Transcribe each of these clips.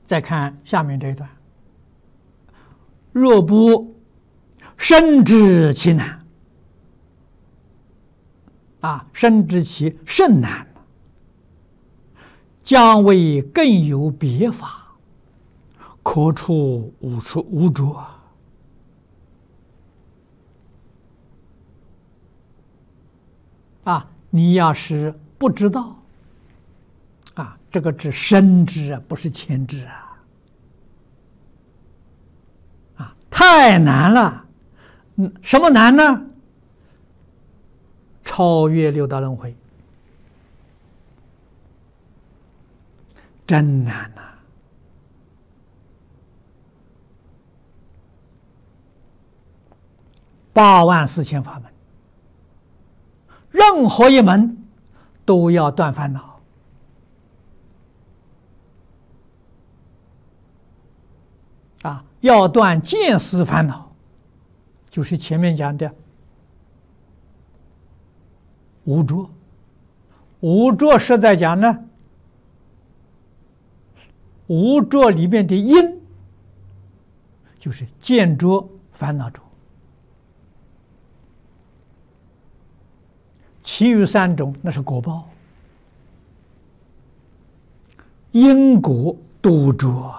再看下面这一段：若不深知其难，深知其甚难，将为更有别法，可处无着。你要是不知道，这个指深知不是浅知太难了。什么难呢？超越六道轮回，真难呐！84000法门，任何一门都要断烦恼。要断见思烦恼，就是前面讲的无着。无着实在讲呢，无着里面的因，就是见着烦恼着，其余3种那是果报，因果都着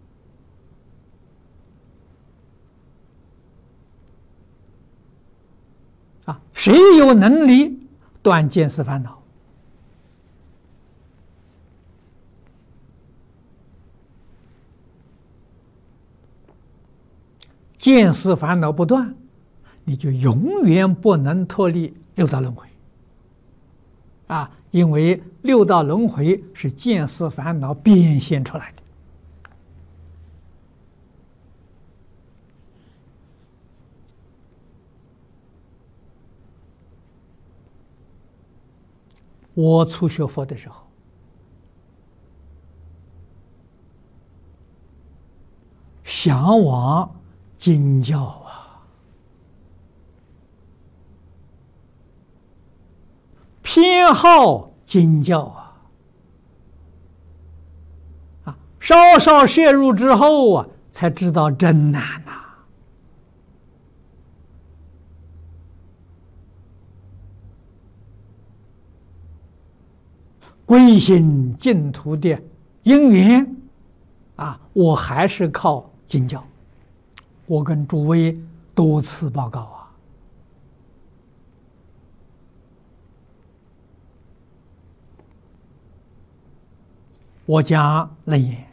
谁有能力断见思烦恼？见思烦恼不断，你就永远不能脱离六道轮回因为六道轮回是见思烦恼变现出来的。我初学佛的时候，向往经教偏好经教稍稍摄入之后才知道真难呐。归心净土的因缘我还是靠经教。我跟诸位多次报告我讲楞严，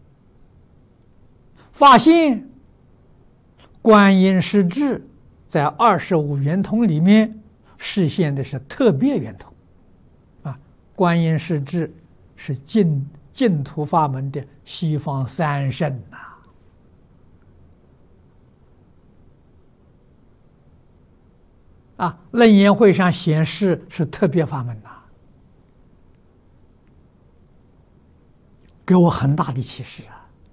发现观音实质在25圆通里面实现的是特别圆通观音实质是净土法门的西方3圣楞严会上显示是特别法门给我很大的启示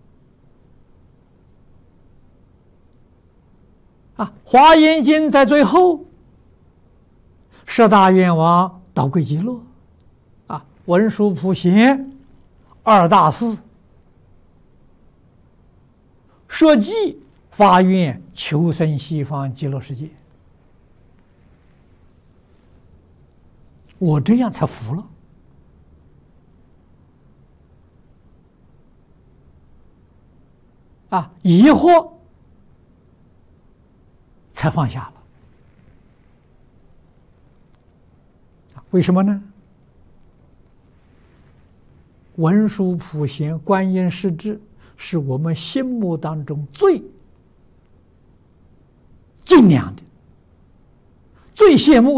华严经在最后10大愿王导归极乐文殊普贤2大士说记发愿求生西方极乐世界，我这样才服了疑惑才放下了。为什么呢？文殊普贤观音实质是我们心目当中最敬仰的、最羡慕